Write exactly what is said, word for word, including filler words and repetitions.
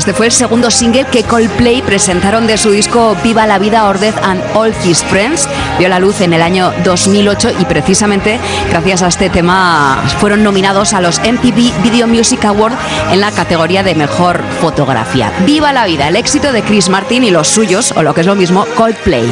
Este fue el segundo single que Coldplay presentaron de su disco Viva la Vida, Our Death and All His Friends. Vio la luz en el año dos mil ocho y precisamente gracias a este tema fueron nominados a los M T V Video Music Awards en la categoría de Mejor Fotografía. Viva la Vida, el éxito de Chris Martin y los suyos, o lo que es lo mismo, Coldplay.